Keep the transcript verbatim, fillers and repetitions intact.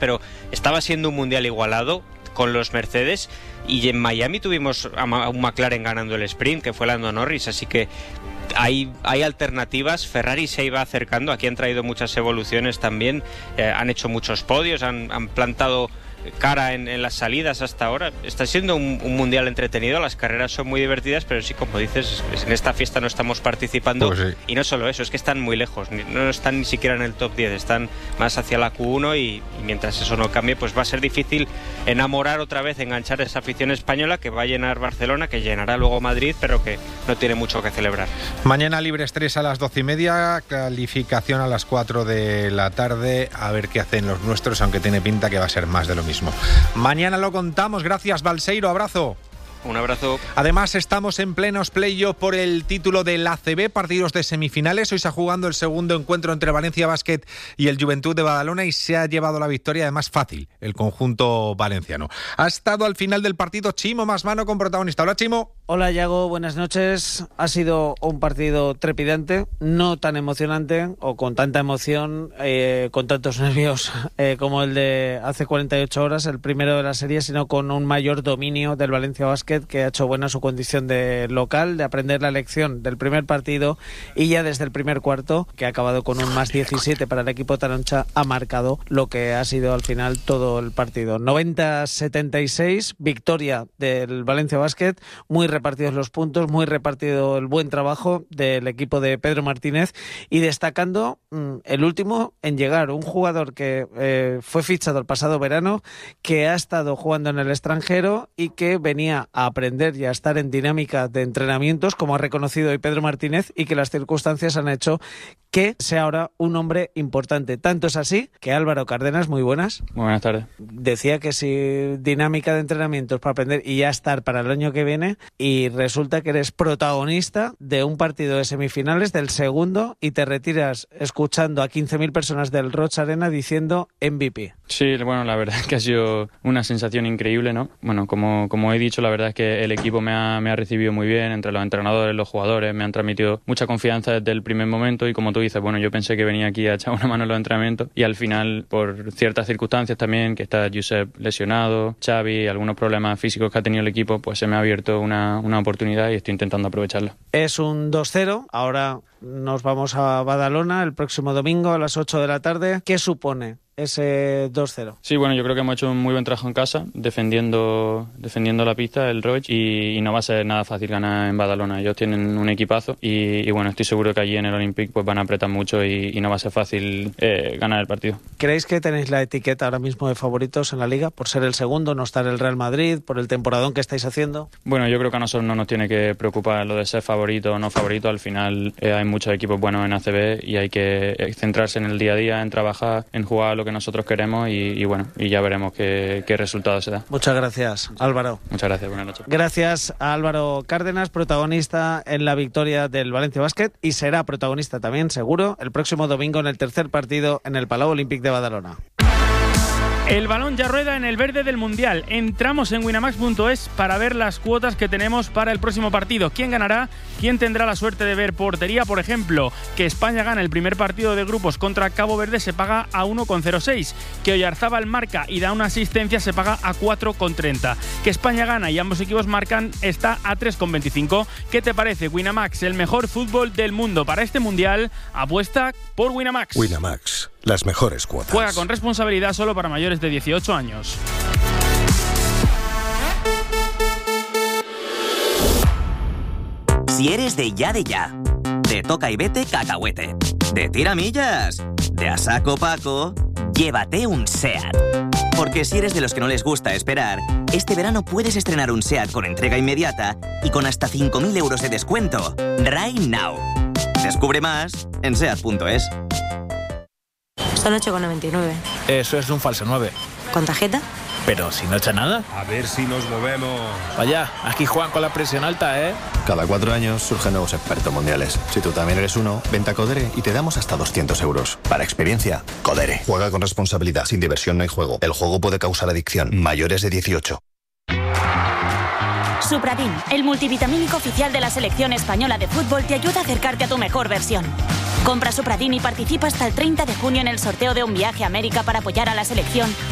pero estaba siendo un mundial igualado con los Mercedes, y en Miami tuvimos a un McLaren ganando el sprint, que fue Lando Norris, así que hay, hay alternativas. Ferrari se iba acercando, aquí han traído muchas evoluciones también, eh, han hecho muchos podios, han, han plantado cara en, en las salidas hasta ahora. Está siendo un, un mundial entretenido, las carreras son muy divertidas, pero sí, como dices, en esta fiesta no estamos participando. Pues sí. Y no solo eso, es que están muy lejos, no están ni siquiera en el top diez, están más hacia la Q uno, y, y mientras eso no cambie, pues va a ser difícil enamorar otra vez, enganchar esa afición española que va a llenar Barcelona, que llenará luego Madrid, pero que no tiene mucho que celebrar. Mañana Libres tres a las doce y media, calificación a las cuatro de la tarde, a ver qué hacen los nuestros, aunque tiene pinta que va a ser más de lo mismo. Mañana lo contamos. Gracias, Balseiro. Abrazo. Un abrazo. Además, estamos en plenos playoff por el título del A C B, partidos de semifinales. Hoy se ha jugando el segundo encuentro entre Valencia Basket y el Juventud de Badalona, y se ha llevado la victoria, además fácil, el conjunto valenciano. Ha estado al final del partido Chimo Masmano con protagonista. Hola, Chimo. Hola, Yago, buenas noches. Ha sido un partido trepidante, no tan emocionante o con tanta emoción, eh, con tantos nervios eh, como el de hace cuarenta y ocho horas, el primero de la serie, sino con un mayor dominio del Valencia Basket, que ha hecho buena su condición de local, de aprender la lección del primer partido, y ya desde el primer cuarto, que ha acabado con un más diecisiete para el equipo taroncha, ha marcado lo que ha sido al final todo el partido. noventa a setenta y seis, victoria del Valencia Basket, muy repartidos los puntos, muy repartido el buen trabajo del equipo de Pedro Martínez, y destacando mmm, el último en llegar, un jugador que eh, fue fichado el pasado verano, que ha estado jugando en el extranjero y que venía a aprender y a estar en dinámica de entrenamientos, como ha reconocido hoy Pedro Martínez, y que las circunstancias han hecho que sea ahora un hombre importante. Tanto es así que Álvaro Cárdenas, muy buenas. Muy buenas tardes. Decía que si dinámica de entrenamientos para aprender y ya estar para el año que viene, y resulta que eres protagonista de un partido de semifinales, del segundo, y te retiras escuchando a quince mil personas del Roig Arena diciendo M V P. Sí, bueno, la verdad es que ha sido una sensación increíble, ¿no? Bueno, como, como he dicho, la verdad es que el equipo me ha, me ha recibido muy bien, entre los entrenadores, los jugadores, me han transmitido mucha confianza desde el primer momento, y como tú dices, bueno, yo pensé que venía aquí a echar una mano en los entrenamientos, y al final, por ciertas circunstancias también, que está Josep lesionado, Xavi, algunos problemas físicos que ha tenido el equipo, pues se me ha abierto una, una oportunidad y estoy intentando aprovecharla. Es un dos cero, ahora nos vamos a Badalona el próximo domingo a las ocho de la tarde. ¿Qué supone ese dos cero? Sí, bueno, yo creo que hemos hecho un muy buen trabajo en casa, defendiendo defendiendo la pista, el Roig, y, y no va a ser nada fácil ganar en Badalona. Ellos tienen un equipazo, y, y bueno, estoy seguro que allí en el Olympic pues van a apretar mucho, y, y no va a ser fácil eh, ganar el partido. ¿Creéis que tenéis la etiqueta ahora mismo de favoritos en la Liga, por ser el segundo, no estar el Real Madrid, por el temporadón que estáis haciendo? Bueno, yo creo que a nosotros no nos tiene que preocupar lo de ser favorito o no favorito. Al final eh, hay muchos equipos buenos en A C B, y hay que centrarse en el día a día, en trabajar, en jugar lo que nosotros queremos, y, y bueno, y ya veremos qué, qué resultado se da. Muchas gracias, Álvaro. Muchas gracias, buenas noches. Gracias a Álvaro Cárdenas, protagonista en la victoria del Valencia Basket, y será protagonista también, seguro, el próximo domingo en el tercer partido en el Palau Olímpic de Badalona. El balón ya rueda en el verde del Mundial. Entramos en winamax punto es para ver las cuotas que tenemos para el próximo partido. ¿Quién ganará? ¿Quién tendrá la suerte de ver portería? Por ejemplo, que España gane el primer partido de grupos contra Cabo Verde se paga a uno coma cero seis. Que Oyarzábal marca y da una asistencia se paga a cuatro coma treinta. Que España gana y ambos equipos marcan está a tres coma veinticinco. ¿Qué te parece? Winamax, el mejor fútbol del mundo para este Mundial. Apuesta por Winamax. Winamax, las mejores cuotas. Juega con responsabilidad, solo para mayores de dieciocho años. Si eres de ya de ya, de toca y vete cacahuete, de tiramillas, de a saco Paco, llévate un SEAT. Porque si eres de los que no les gusta esperar, este verano puedes estrenar un SEAT con entrega inmediata y con hasta cinco mil euros de descuento. Right now. Descubre más en seat punto es. Son ocho coma noventa y nueve. Eso es un falso nueve. ¿Con tarjeta? Pero si no echa nada. A ver si nos movemos. Vaya, aquí juegan con la presión alta, ¿eh? Cada cuatro años surgen nuevos expertos mundiales. Si tú también eres uno, vente a Codere y te damos hasta doscientos euros. Para experiencia, Codere. Juega con responsabilidad. Sin diversión no hay juego. El juego puede causar adicción. Mayores de dieciocho. Supradin, el multivitamínico oficial de la selección española de fútbol, te ayuda a acercarte a tu mejor versión. Compra Supradin y participa hasta el treinta de junio en el sorteo de un viaje a América para apoyar a la selección